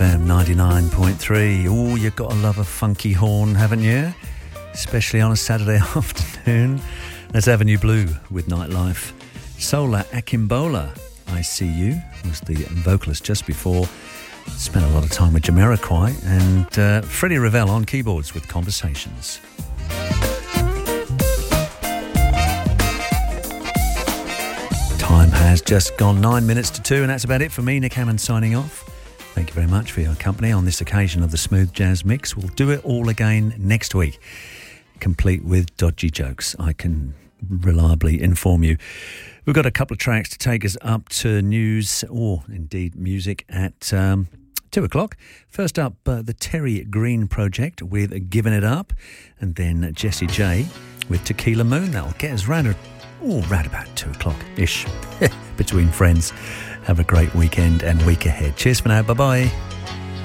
99.3. Oh, you've got to love a funky horn, haven't you? Especially on a Saturday afternoon. That's Avenue Blue with Nightlife. Sola Akimbola, I See You, was the vocalist just before. Spent a lot of time with Jamiroquai, and Freddie Ravel on keyboards with Conversations. Time has just gone 9 minutes to 2, and that's about it for me, Nick Hammond, signing off. Thank you very much for your company on this occasion of the Smooth Jazz Mix. We'll do it all again next week, complete with dodgy jokes, I can reliably inform you. We've got a couple of tracks to take us up to news, or indeed music, at 2 o'clock. First up, the Terry Green Project with Giving It Up, and then Jessie J with Tequila Moon. That'll get us round about 2 o'clock-ish between friends. Have a great weekend and week ahead. Cheers for now. Bye-bye.